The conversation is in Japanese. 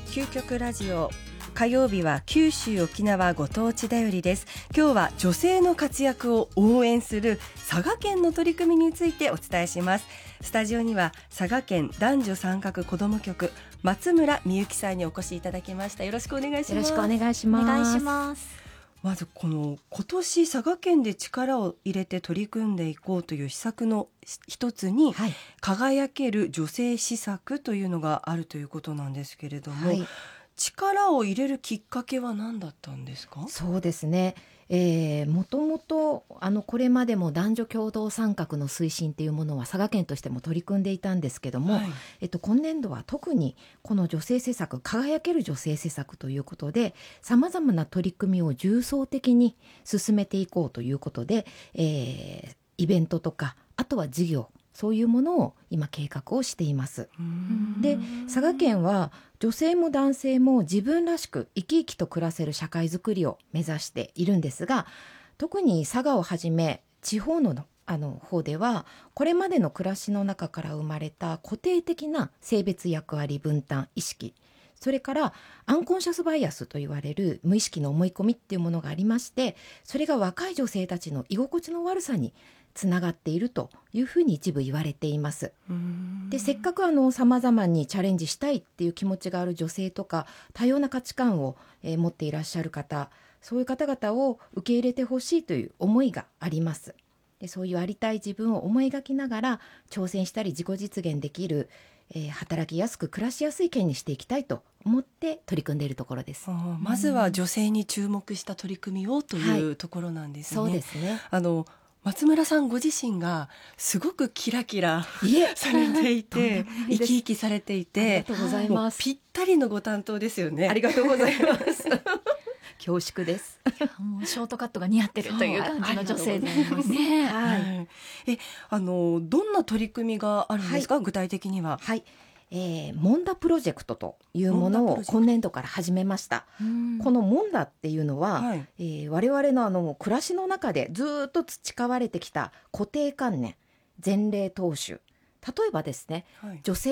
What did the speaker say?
究極ラジオ、火曜日は九州沖縄ご当地だよりです。今日は女性の活躍を応援する佐賀県の取り組みについてお伝えします。スタジオには佐賀県男女参画子ども局松村美幸さんにお越しいただきました。よろしくお願いします。 よろしくお願いします。 お願いします。 まず今年佐賀県で力を入れて取り組んでいこうという施策の一つに、 はい、 輝ける女性施策というのがあるということなんですけれども、 はい、 力を入れるきっかけは何だったんですか？ そうですね、もともとこれまでも男女共同参画の推進っていうものは佐賀県としても取り組んでいたんですけども、 はい、 今年度は特にこの女性施策、輝ける女性施策ということでさまざまな取り組みを重層的に進めていこうということで、イベントとかあとは事業、そういうものを今計画をしています。で、佐賀県は女性も男性も自分らしく生き生きと暮らせる社会づくりを目指しているんですが、特に佐賀をはじめ地方の方ではこれまでの暮らしの中から生まれた固定的な性別役割分担意識、それからアンコンシャスバイアスと言われる無意識の思い込みっていうものがありまして、それが若い女性たちの居心地の悪さにつながっているというふうに一部言われています。で、せっかくさまざまにチャレンジしたいっていう気持ちがある女性とか多様な価値観を、持っていらっしゃる方、そういう方々を受け入れてほしいという思いがあります。で、そういうありたい自分を思い描きながら挑戦したり自己実現できる、働きやすく暮らしやすい県にしていきたいと思って取り組んでいるところです。 まずは女性に注目した取り組みをというところなんですね。 そうですね。 松村さんご自身がすごくキラキラされていて生き生きされていて、 ありがとうございます。 ぴったりのご担当ですよね。 ありがとうございます恐縮です。 もうショートカットが似合ってるという感じの女性ですね。 はい、 どんな取り組みがあるんですか、具体的には。 はい、モンダプロジェクトというものを今年度から始めました。このモンダっていうのは、はい、我々の暮らしの中でずっと培われてきた固定観念、前例踏襲、例えばですね、はい、女性